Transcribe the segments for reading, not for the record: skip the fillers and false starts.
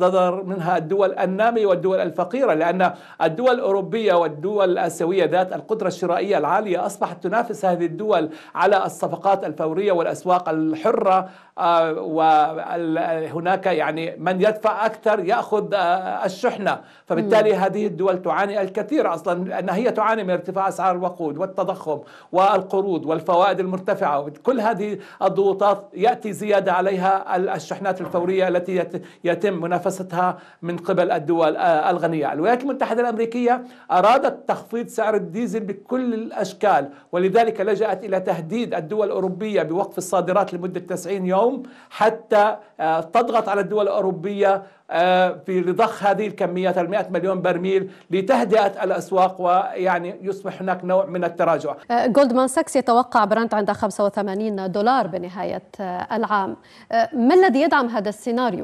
تتضرر منها الدول النامية والدول الفقيرة، لأن الدول الأوروبية والدول الآسيوية ذات القدرة الشرائية العالية أصبحت تنافس هذه الدول على الصفقات الفورية والأسواق الحرة، وهناك يعني من يدفع أكثر يأخذ الشحنة، فبالتالي هذه الدول تعاني الكثير أصلا، لأن هي تعاني من ارتفاع أسعار الوقود والتضخم والقروض والفوائد المرتفعة. كل هذه الضغوطات يأتي زيادة عليها الشحنات الفورية التي يتم منافستها من قبل الدول الغنية. الولايات المتحدة الأمريكية أرادت تخفيض سعر الديزل بكل الأشكال، ولذلك لجأت إلى تهديد الدول الأوروبية بوقف الصادرات لمدة 90 يوم حتى تضغط على الدول الأوروبية في ضخ هذه الكميات 100 مليون برميل لتهدئة الأسواق، ويعني يصبح هناك نوع من التراجع. جولدمان ساكس يتوقع برنت عند $85 بنهاية العام. ما الذي يدعم هذا السيناريو؟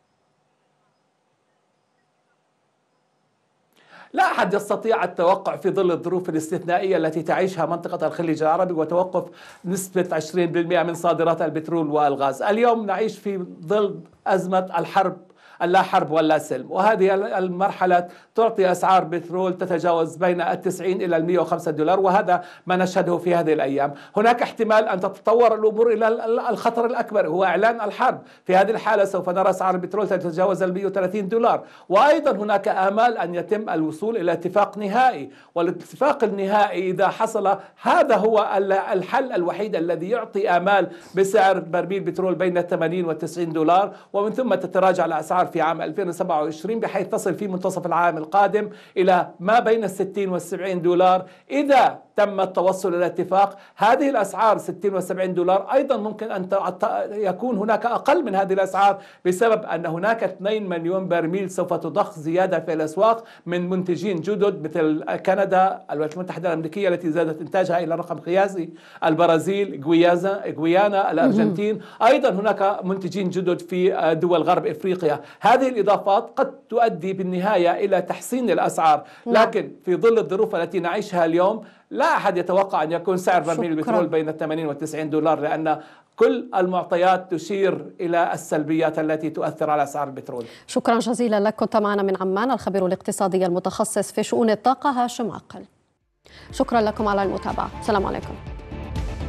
لا أحد يستطيع التوقع في ظل الظروف الاستثنائية التي تعيشها منطقة الخليج العربي وتوقف نسبة 20% من صادرات البترول والغاز. اليوم نعيش في ظل أزمة الحرب، اللا حرب ولا سلم، وهذه المرحلة تعطي أسعار بترول تتجاوز بين 90 إلى $105، وهذا ما نشهده في هذه الأيام. هناك احتمال أن تتطور الأمور إلى الخطر الأكبر، هو إعلان الحرب. في هذه الحالة سوف نرى أسعار البترول تتجاوز $130، وأيضا هناك آمال أن يتم الوصول إلى اتفاق نهائي، والاتفاق النهائي إذا حصل هذا هو الحل الوحيد الذي يعطي آمال بسعر برميل بترول بين 80 و $90، ومن ثم تتراجع الأسعار في عام 2027 بحيث تصل في منتصف العام القادم إلى ما بين 60 و $70. إذا تم التوصل إلى اتفاق، هذه الأسعار 60 و $70 أيضا ممكن أن يكون هناك أقل من هذه الأسعار، بسبب أن هناك 2 مليون برميل سوف تضخ زيادة في الأسواق من منتجين جدد مثل كندا، الولايات المتحدة الأمريكية التي زادت إنتاجها إلى رقم قياسي، البرازيل، غويانا، الأرجنتين، أيضا هناك منتجين جدد في دول غرب إفريقيا. هذه الإضافات قد تؤدي بالنهاية إلى تحسين الأسعار، لكن في ظل الظروف التي نعيشها اليوم لا أحد يتوقع أن يكون سعر برميل البترول بين 80 و $90، لأن كل المعطيات تشير إلى السلبيات التي تؤثر على أسعار البترول. شكرا جزيلا لك. كنت معنا من عمان الخبير الاقتصادي المتخصص في شؤون الطاقة هاشم عقل. شكرا لكم على المتابعة. السلام عليكم.